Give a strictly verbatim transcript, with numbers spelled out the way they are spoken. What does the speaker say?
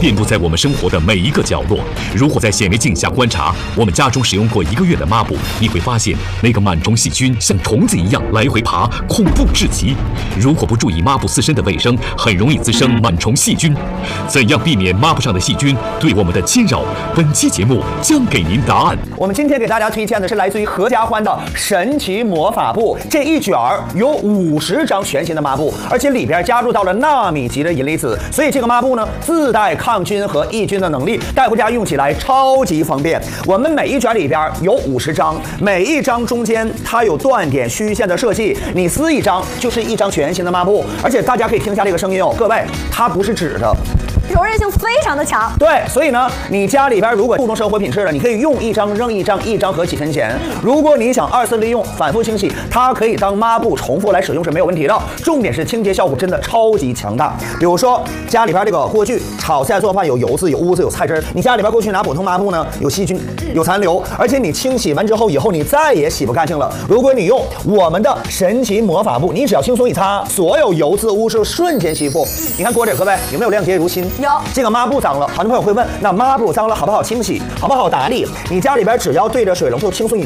遍布在我们生活的每一个角落。如果在显微镜下观察我们家中使用过一个月的抹布，你会发现那个螨虫细菌像虫子一样来回爬，恐怖至极。如果不注意抹布自身的卫生，很容易滋生螨虫细菌。怎样避免抹布上的细菌对我们的侵扰？本期节目将给您答案。 我们今天给大家推荐的是来自于合家欢的神奇魔法布，这一卷儿有五十张全新的抹布，而且里边加入到了纳米级的银离子，所以这个抹布呢自带抗菌和抑菌的能力，带回家用起来超级方便。我们每一卷里边有五十张，每一张中间它有断点虚线的设计，你撕一张就是一张全新的抹布，而且大家可以听一下这个声音哦，各位，它不是纸的。 柔韧性非常的强， 对，所以呢，你家里边如果注重生活品质了，你可以用一张扔一张，一张合几分钱。如果你想二次利用、反复清洗，它可以当抹布重复来使用是没有问题的。重点是清洁效果真的超级强大。比如说家里边这个锅具炒菜做饭有油渍、有污渍、有菜汁，你家里边过去拿普通抹布呢，有细菌、有残留，而且你清洗完之后以后你再也洗不干净了。如果你用我们的神奇魔法布，你只要轻松一擦，所有油渍污渍瞬间吸附。你看锅底各位有没有亮洁如新？ 有。 这个抹布脏了，很多朋友会问，那抹布脏了好不好清洗，好不好打理？你家里边只要对着水龙头轻松一